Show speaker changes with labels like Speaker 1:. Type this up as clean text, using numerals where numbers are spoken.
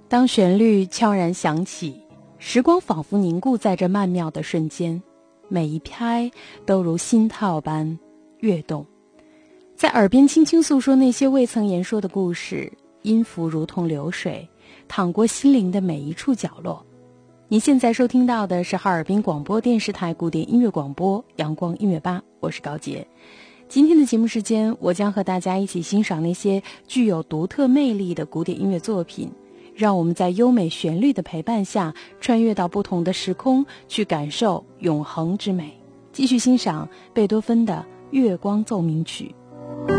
Speaker 1: 当旋律悄然响起，时光仿佛凝固在这曼妙的瞬间，每一拍都如心跳般跃动，在耳边轻轻诉说那些未曾言说的故事，音符如同流水，淌过心灵的每一处角落。您现在收听到的是哈尔滨广播电视台古典音乐广播阳光音乐吧，我是高洁。今天的节目时间，我将和大家一起欣赏那些具有独特魅力的古典音乐作品，让我们在优美旋律的陪伴下，穿越到不同的时空，去感受永恒之美。继续欣赏贝多芬的《月光奏鸣曲》。